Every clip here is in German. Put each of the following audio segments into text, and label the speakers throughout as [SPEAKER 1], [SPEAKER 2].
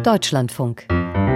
[SPEAKER 1] Deutschlandfunk.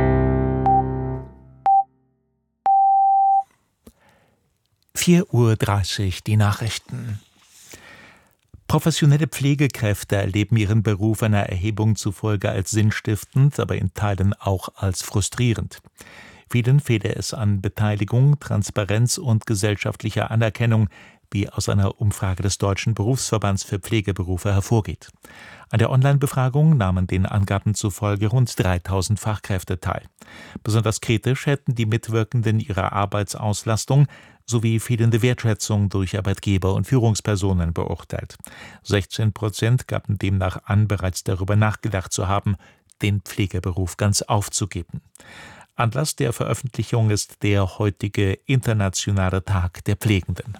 [SPEAKER 1] (4:30 Uhr) die Nachrichten. Professionelle Pflegekräfte erleben ihren Beruf einer Erhebung zufolge als sinnstiftend, aber in Teilen auch als frustrierend. Vielen fehle es an Beteiligung, Transparenz und gesellschaftlicher Anerkennung, wie aus einer Umfrage des Deutschen Berufsverbands für Pflegeberufe hervorgeht. An der Online-Befragung nahmen den Angaben zufolge rund 3000 Fachkräfte teil. Besonders kritisch hätten die Mitwirkenden ihre Arbeitsauslastung sowie fehlende Wertschätzung durch Arbeitgeber und Führungspersonen beurteilt. 16% gaben demnach an, bereits darüber nachgedacht zu haben, den Pflegeberuf ganz aufzugeben. Anlass der Veröffentlichung ist der heutige Internationale Tag der Pflegenden.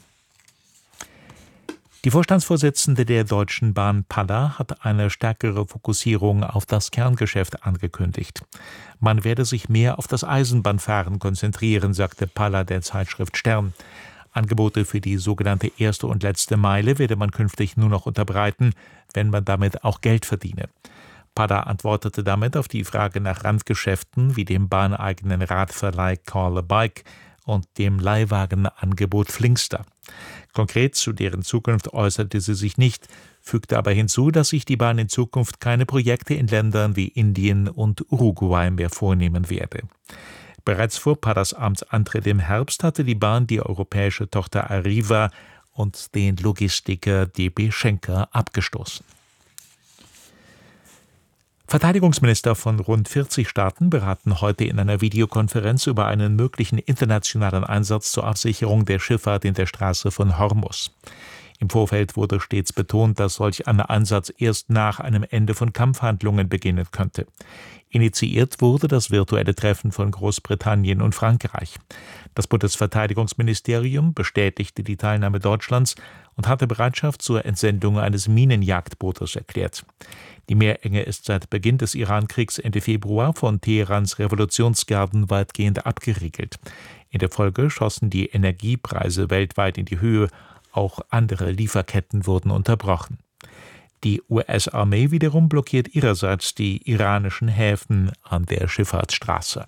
[SPEAKER 1] Die Vorstandsvorsitzende der Deutschen Bahn Palla hat eine stärkere Fokussierung auf das Kerngeschäft angekündigt. Man werde sich mehr auf das Eisenbahnfahren konzentrieren, sagte Palla der Zeitschrift Stern. Angebote für die sogenannte erste und letzte Meile werde man künftig nur noch unterbreiten, wenn man damit auch Geld verdiene. Palla antwortete damit auf die Frage nach Randgeschäften wie dem bahneigenen Radverleih Call a Bike und dem Leihwagenangebot Flinkster. Konkret zu deren Zukunft äußerte sie sich nicht, fügte aber hinzu, dass sich die Bahn in Zukunft keine Projekte in Ländern wie Indien und Uruguay mehr vornehmen werde. Bereits vor Pallas Amtsantritt im Herbst hatte die Bahn die europäische Tochter Arriva und den Logistiker DB Schenker abgestoßen. Verteidigungsminister von rund 40 Staaten beraten heute in einer Videokonferenz über einen möglichen internationalen Einsatz zur Absicherung der Schifffahrt in der Straße von Hormuz. Im Vorfeld wurde stets betont, dass solch ein Einsatz erst nach einem Ende von Kampfhandlungen beginnen könnte. Initiiert wurde das virtuelle Treffen von Großbritannien und Frankreich. Das Bundesverteidigungsministerium bestätigte die Teilnahme Deutschlands und hatte Bereitschaft zur Entsendung eines Minenjagdbootes erklärt. Die Meerenge ist seit Beginn des Iran-Kriegs Ende Februar von Teherans Revolutionsgarden weitgehend abgeriegelt. In der Folge schossen die Energiepreise weltweit in die Höhe, auch andere Lieferketten wurden unterbrochen. Die US-Armee wiederum blockiert ihrerseits die iranischen Häfen an der Schifffahrtsstraße.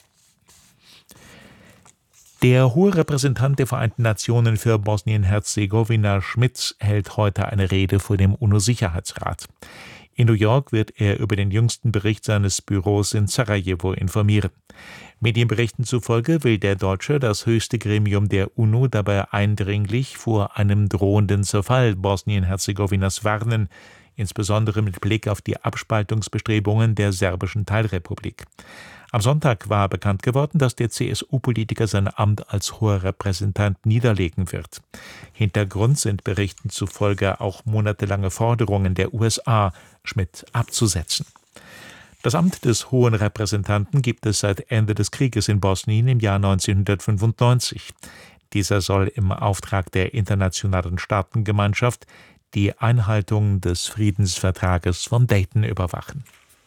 [SPEAKER 1] Der hohe Repräsentant der Vereinten Nationen für Bosnien-Herzegowina, Schmidt, hält heute eine Rede vor dem UNO-Sicherheitsrat. In New York wird er über den jüngsten Bericht seines Büros in Sarajevo informieren. Medienberichten zufolge will der Deutsche das höchste Gremium der UNO dabei eindringlich vor einem drohenden Zerfall Bosnien-Herzegowinas warnen, insbesondere mit Blick auf die Abspaltungsbestrebungen der serbischen Teilrepublik. Am Sonntag war bekannt geworden, dass der CSU-Politiker sein Amt als hoher Repräsentant niederlegen wird. Hintergrund sind Berichten zufolge auch monatelange Forderungen der USA, Schmidt abzusetzen. Das Amt des Hohen Repräsentanten gibt es seit Ende des Krieges in Bosnien im Jahr 1995. Dieser soll im Auftrag der internationalen Staatengemeinschaft die Einhaltung des Friedensvertrages von Dayton überwachen.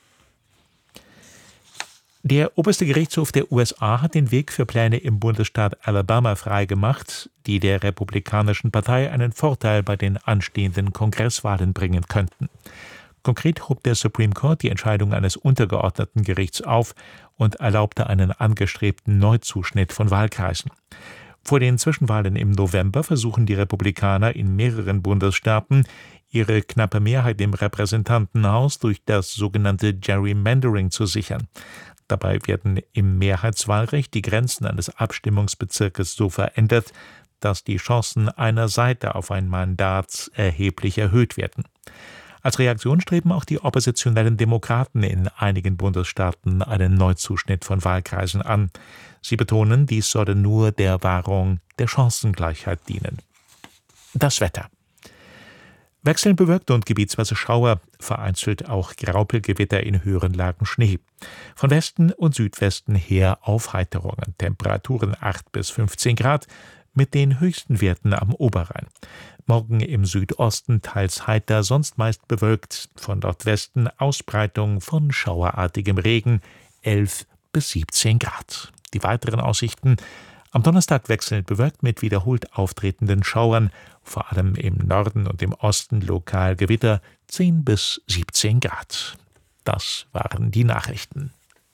[SPEAKER 1] Der oberste Gerichtshof der USA hat den Weg für Pläne im Bundesstaat Alabama freigemacht, die der Republikanischen Partei einen Vorteil bei den anstehenden Kongresswahlen bringen könnten. Konkret hob der Supreme Court die Entscheidung eines untergeordneten Gerichts auf und erlaubte einen angestrebten Neuzuschnitt von Wahlkreisen. Vor den Zwischenwahlen im November versuchen die Republikaner in mehreren Bundesstaaten, ihre knappe Mehrheit im Repräsentantenhaus durch das sogenannte Gerrymandering zu sichern. Dabei werden im Mehrheitswahlrecht die Grenzen eines Abstimmungsbezirkes so verändert, dass die Chancen einer Seite auf ein Mandat erheblich erhöht werden. Als Reaktion streben auch die oppositionellen Demokraten in einigen Bundesstaaten einen Neuzuschnitt von Wahlkreisen an. Sie betonen, dies solle nur der Wahrung der Chancengleichheit dienen. Das Wetter. Wechselnd bewölkt und gebietsweise Schauer, vereinzelt auch Graupelgewitter, in höheren Lagen Schnee. Von Westen und Südwesten her Aufheiterungen, Temperaturen 8 bis 15 Grad, mit den höchsten Werten am Oberrhein. Morgen im Südosten teils heiter, sonst meist bewölkt, von Nordwesten Ausbreitung von schauerartigem Regen, 11 bis 17 Grad. Die weiteren Aussichten: am Donnerstag wechselnd bewölkt mit wiederholt auftretenden Schauern, vor allem im Norden und im Osten lokal Gewitter, 10 bis 17 Grad. Das waren die Nachrichten.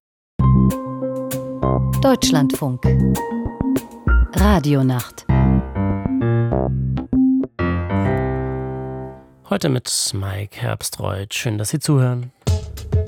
[SPEAKER 2] Deutschlandfunk Radionacht.
[SPEAKER 3] Heute mit Mike Herbstreuth. Schön, dass Sie zuhören.